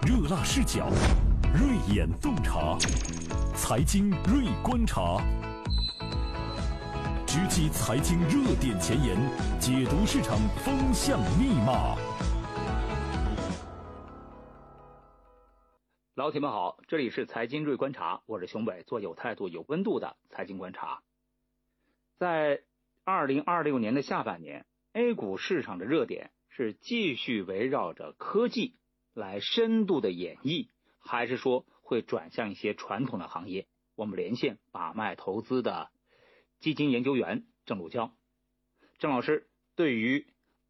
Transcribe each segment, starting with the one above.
热辣视角，锐眼洞察，财经锐观察，直击财经热点前沿，解读市场风向密码。 老铁们好，这里是财经锐观察，我是熊伟，做有态度、有温度的财经观察。在2026年的下半年， A 股市场的热点是继续围绕着科技来深度的演绎，还是说会转向一些传统的行业？我们连线把脉投资的基金研究员郑鲁娇。郑老师，对于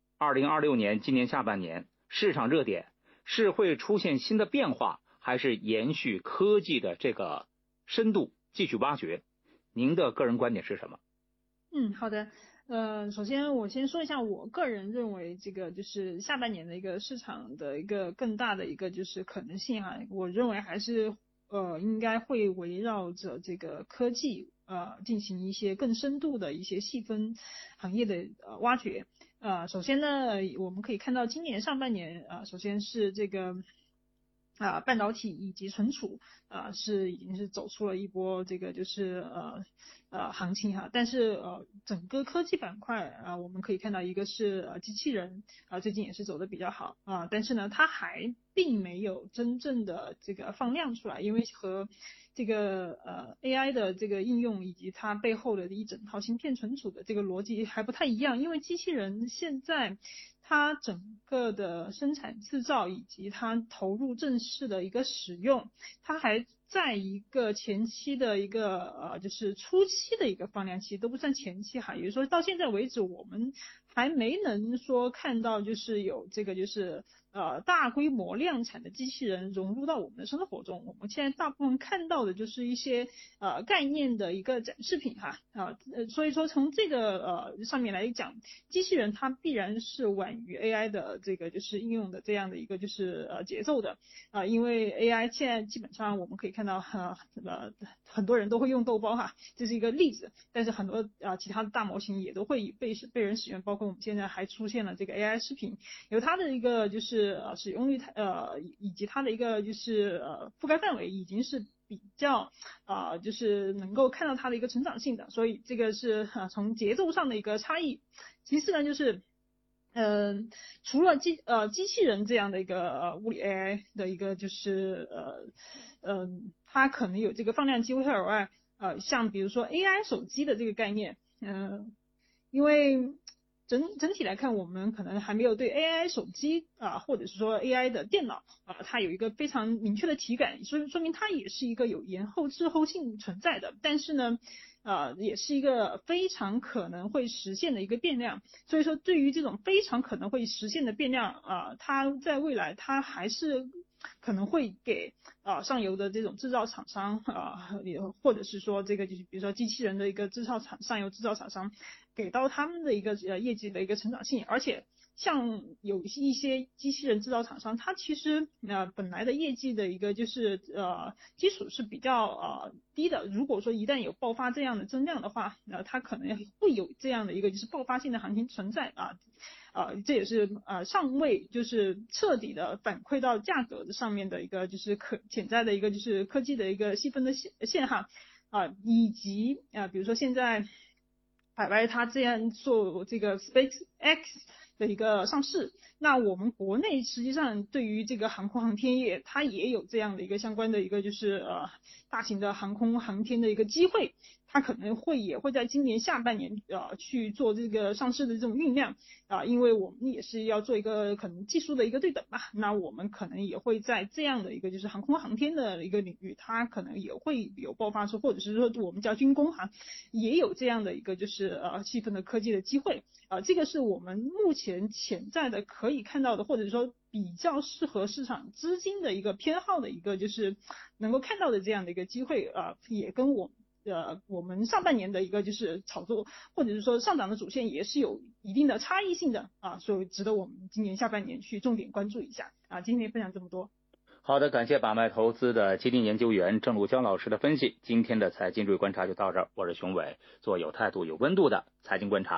2026年今年下半年市场热点是会出现新的变化，还是延续科技的这个深度继续挖掘？您的个人观点是什么？ 好的。首先我先说一下我个人认为这个就是下半年的一个市场的一个更大的一个就是可能性哈，我认为还是应该会围绕着这个科技进行一些更深度的一些细分行业的挖掘。首先呢，我们可以看到今年上半年首先是这个半导体以及存储已经是走出了一波这个就是行情哈，但是整个科技板块我们可以看到一个是机器人最近也是走的比较好但是呢它还并没有真正的这个放量出来，因为和这个AI 的这个应用以及它背后的一整套芯片存储的这个逻辑还不太一样，因为机器人现在它整个的生产制造以及它投入正式的一个使用，它还在一个前期的一个就是初期的一个放量期，都不算前期哈，也就是说到现在为止我们还没能说看到就是有这个就是大规模量产的机器人融入到我们的生活中。我们现在大部分看到的就是一些概念的一个展示品哈所以说从这个上面来讲，机器人它必然是晚于 AI 的这个就是应用的这样的一个就是节奏的因为 AI 现在基本上我们可以看到很多人都会用豆包哈，这是一个例子，但是很多其他的大模型也都会被人使用，包括我们现在还出现了这个 AI 视频，有它的一个就是使用率以及它的一个就是覆盖范围已经是比较就是能够看到它的一个成长性的，所以这个是从节奏上的一个差异。其次呢就是除了机器人这样的一个物理 AI 的一个就是它可能有这个放量机会而外像比如说 AI 手机的这个概念因为整体来看，我们可能还没有对 AI 手机或者是说 AI 的电脑它有一个非常明确的体感，所以说明它也是一个有延后滞后性存在的，但是呢也是一个非常可能会实现的一个变量。所以说对于这种非常可能会实现的变量它在未来它还是可能会给上游的这种制造厂商或者是说这个就是比如说机器人的一个上游制造厂商给到他们的一个业绩的一个成长性。而且像有一些机器人制造厂商，它其实本来的业绩的一个就是基础是比较低的，如果说一旦有爆发这样的增量的话它可能会有这样的一个就是爆发性的行情存在这也是尚未就是彻底的反馈到价格的上面的一个就是潜在的一个就是科技的一个细分的线哈以及比如说现在海外它这样做这个 SpaceX 的一个上市，那我们国内实际上对于这个航空航天业它也有这样的一个相关的一个就是大型的航空航天的一个机会，它可能也会在今年下半年去做这个上市的这种酝酿因为我们也是要做一个可能技术的一个对等吧，那我们可能也会在这样的一个就是航空航天的一个领域，它可能也会有爆发出，或者是说我们叫军工也有这样的一个就是细分的科技的机会这个是我们目前潜在的可以看到的，或者说比较适合市场资金的一个偏好的一个就是能够看到的这样的一个机会也跟我们上半年的一个就是炒作或者是说上涨的主线也是有一定的差异性的所以值得我们今年下半年去重点关注一下今天分享这么多。 好的，感谢把脉投资的基金研究员郑鲁娇老师的分析。今天的财经锐观察就到这儿，我是熊伟，做有态度有温度的财经观察。